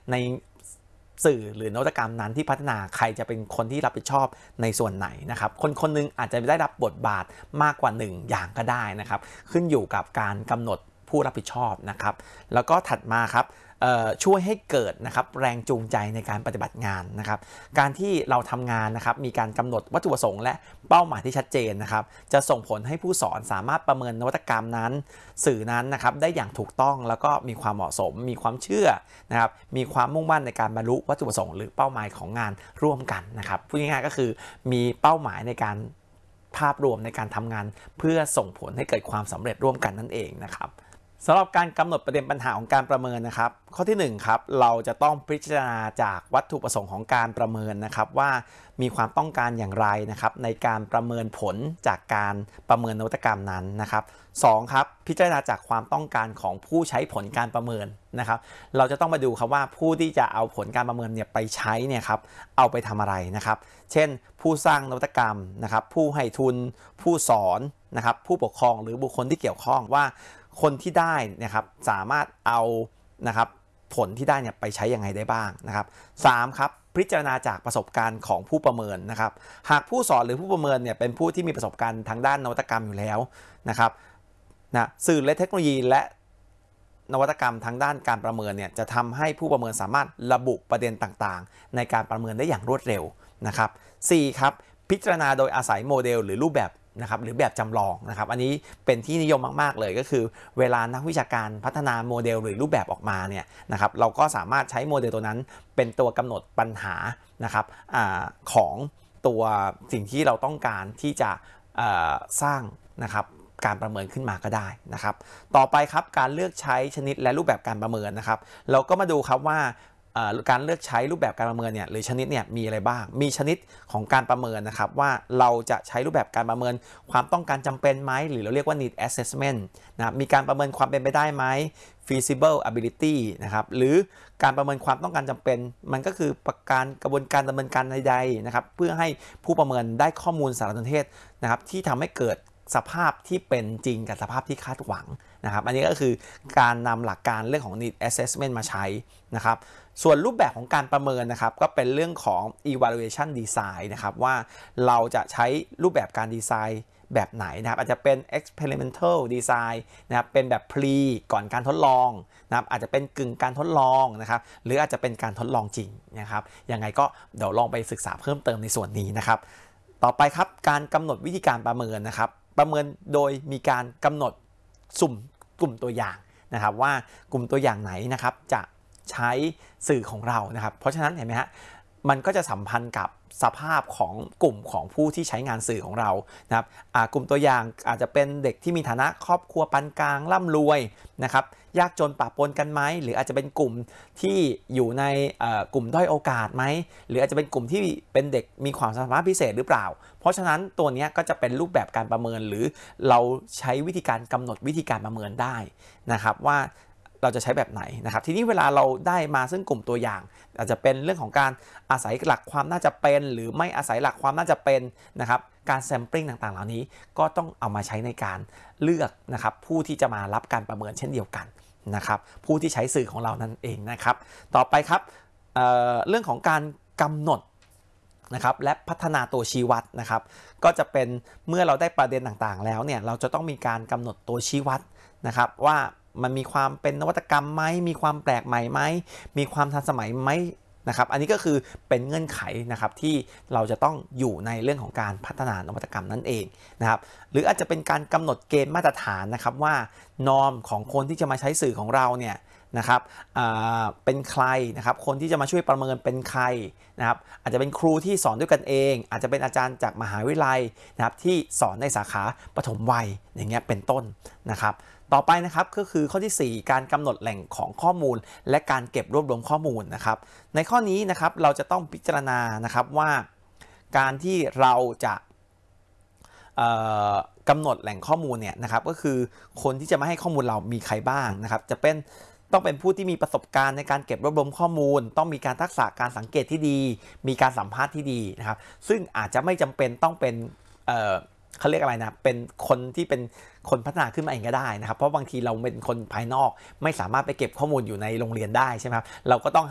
ในสื่อหรือนวัตกรรมนั้นที่พัฒนาใครจะเป็นคนที่รับผิดชอบในส่วนไหนนะครับคนคนนึงอาจจะได้รับบทบาทมากกว่า1อย่างก็ได้นะครับขึ้นอยู่กับการกำหนดผู้รับผิดชอบนะครับแล้วก็ถัดมาครับช่วยให้เกิดนะครับแรงจูงใจในการปฏิบัติงานนะครับการที่เราทำงานนะครับมีการกำหนดวัตถุประสงค์และเป้าหมายที่ชัดเจนนะครับจะส่งผลให้ผู้สอนสามารถประเมินนวัตกรรมนั้นสื่อนั้นนะครับได้อย่างถูกต้องแล้วก็มีความเหมาะสมมีความเชื่อนะครับมีความมุ่งมั่นในการบรรลุวัตถุประสงค์หรือเป้าหมายของงานร่วมกันนะครับพูดง่ายๆก็คือมีเป้าหมายในการภาพรวมในการทำงานเพื่อส่งผลให้เกิดความสำเร็จร่วมกันนั่นเองนะครับสำหรับการกำหนดประเด็นปัญหาของการประเมินนะครับข้อที่1ครับเราจะต้องพิจารณาจากวัตถุประสงค์ของการประเมินนะครับว่ามีความต้องการอย่างไรนะครับในการประเมินผลจากการประเมินนวัตกรรมนั้นนะครับ2ครับพิจารณาจากความต้องการของผู้ใช้ผลการประเมินนะครับเราจะต้องมาดูครับว่าผู้ที่จะเอาผลการประเมินเนี่ยไปใช้เนี่ยครับเอาไปทำอะไรนะครับเช่นผู้สร้างนวัตกรรมนะครับผู้ให้ทุนผู้สอนนะครับผู้ปกครองหรือบุคคลที่เกี่ยวข้องว่าคนที่ได้นะครับสามารถเอานะครับผลที่ได้เนี่ยไปใช้ยังไงได้บ้างนะครับ3ครับพิจารณาจากประสบการณ์ของผู้ประเมินนะครับหากผู้สอนหรือผู้ประเมินเนี่ยเป็นผู้ที่มีประสบการณ์ทางด้านนวัตกรรมอยู่แล้วนะครับสื่อและเทคโนโลยีและนวัตกรรมทางด้านการประเมินเนี่ยจะทำให้ผู้ประเมินสามารถระบุประเด็นต่างๆในการประเมินได้อย่างรวดเร็วนะครับ4ครับพิจารณาโดยอาศัยโมเดลหรือรูปแบบนะครับหรือแบบจำลองนะครับอันนี้เป็นที่นิยมมากๆเลยก็คือเวลานักวิชาการพัฒนาโมเดลหรือรูปแบบออกมาเนี่ยนะครับเราก็สามารถใช้โมเดลตัวนั้นเป็นตัวกำหนดปัญหานะครับของตัวสิ่งที่เราต้องการที่จะสร้างนะครับการประเมินขึ้นมาก็ได้นะครับต่อไปครับการเลือกใช้ชนิดและรูปแบบการประเมินนะครับเราก็มาดูครับว่าการเลือกใช้รูปแบบการประเมินเนี่ยหรือชนิดเนี่ยมีอะไรบ้างมีชนิดของการประเมินนะครับว่าเราจะใช้รูปแบบการประเมินความต้องการจำเป็นไหมหรือเราเรียกว่า need assessment นะมีการประเมินความเป็นไปได้ไหม feasible ability นะครับหรือการประเมินความต้องการจำเป็นมันก็คือกระบวนการดำเนินการใดๆนะครับเพื่อให้ผู้ประเมินได้ข้อมูลสารสนเทศนะครับที่ทำให้เกิดสภาพที่เป็นจริงกับสภาพที่คาดหวังนะครับอันนี้ก็คือการนำหลักการเรื่องของ need assessment มาใช้นะครับส่วนรูปแบบของการประเมินนะครับก็เป็นเรื่องของ evaluation design นะครับว่าเราจะใช้รูปแบบการดีไซน์แบบไหนนะครับอาจจะเป็น experimental design นะครับเป็นแบบ pre ก่อนการทดลองนะครับอาจจะเป็นกึ่งการทดลองนะครับหรืออาจจะเป็นการทดลองจริงนะครับยังไงก็เดี๋ยวลองไปศึกษาเพิ่มเติมในส่วนนี้นะครับต่อไปครับการกำหนดวิธีการประเมินนะครับประเมินโดยมีการกำหนดสุ่มกลุ่มตัวอย่างนะครับว่ากลุ่มตัวอย่างไหนนะครับจะใช้สื่อของเรานะครับเพราะฉะนั้นเห็นไหมฮะมันก็จะสัมพันธ์กับสภาพของกลุ่มของผู้ที่ใช้งานสื่อของเรานะครับกลุ่มตัวอย่างอาจจะเป็นเด็กที่มีฐานะครอบครัวปานกลางร่ำรวยนะครับยากจนปะปนกันไหมหรืออาจจะเป็นกลุ่มที่อยู่ในกลุ่มด้อยโอกาสไหมหรืออาจจะเป็นกลุ่มที่เป็นเด็กมีความสามารถพิเศษหรือเปล่าเพราะฉะนั้นตัวนี้ก็จะเป็นรูปแบบการประเมินหรือเราใช้วิธีการกำหนดวิธีการประเมินได้นะครับว่าเราจะใช้แบบไหนนะครับทีนี้เวลาเราได้มาซึ่งกลุ่มตัวอย่างอาจจะเป็นเรื่องของการอาศัยหลักความน่าจะเป็นหรือไม่อาศัยหลักความน่าจะเป็นนะครับการแซมปลิ้งต่างๆเหล่านี้ก็ต้องเอามาใช้ในการเลือกนะครับผู้ที่จะมารับการประเมินเช่นเดียวกันนะครับผู้ที่ใช้สื่อของเรานั่นเองนะครับต่อไปครับเรื่องของการกำหนดนะครับและพัฒนาตัวชี้วัดนะครับก็จะเป็นเมื่อเราได้ประเด็นต่างๆแล้วเนี่ยเราจะต้องมีการกำหนดตัวชี้วัดนะครับว่ามันมีความเป็นนวัตกรรมไหมมีความแปลกใหม่ไหมมีความทันสมัยไหมนะครับอันนี้ก็คือเป็นเงื่อนไขนะครับที่เราจะต้องอยู่ในเรื่องของการพัฒนานวัตกรรมนั่นเองนะครับหรืออาจจะเป็นการกำหนดเกณฑ์มาตรฐานนะครับว่านอมของคนที่จะมาใช้สื่อของเราเนี่ยนะครับเป็นใครนะครับคนที่จะมาช่วยประเมินเป็นใครนะครับอาจจะเป็นครูที่สอนด้วยกันเองอาจจะเป็นอาจารย์จากมหาวิทยาลัยนะครับที่สอนในสาขาปฐมวัยอย่างเงี้ยเป็นต้นนะครับต่อไปนะครับก็คือข้อที่4การกำหนดแหล่งของข้อมูลและการเก็บรวบรวมข้อมูลนะครับในข้อนี้นะครับเราจะต้องพิจารณานะครับว่าการที่เราจะกำหนดแหล่งข้อมูลเนี่ยนะครับก็คือคนที่จะมาให้ข้อมูลเรามีใครบ้างนะครับจะเป็นต้องเป็นผู้ที่มีประสบการณ์ในการเก็บรวบรวมข้อมูลต้องมีการทักษะการสังเกตที่ดีมีการสัมภาษณ์ที่ดีนะครับซึ่งอาจจะไม่จำเป็นต้องเป็นเขาเรียกอะไรนะเป็นคนที่เป็นคนพัฒนาขึ้นมาเองก็ได้นะครับเพราะบางทีเราเป็นคนภายนอกไม่สามารถไปเก็บข้อมูลอยู่ในโรงเรียนได้ใช่ไหมครับเราก็ต้อง